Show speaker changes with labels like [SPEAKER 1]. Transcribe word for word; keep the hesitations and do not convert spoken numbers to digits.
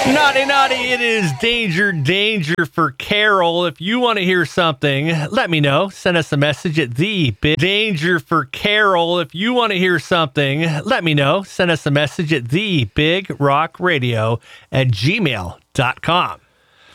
[SPEAKER 1] Naughty, naughty, it is danger, danger for Carol. If you want to hear something, let me know. Send us a message at the big danger for Carol. If you want to hear something, let me know. Send us a message at the big rock radio at gmail dot com.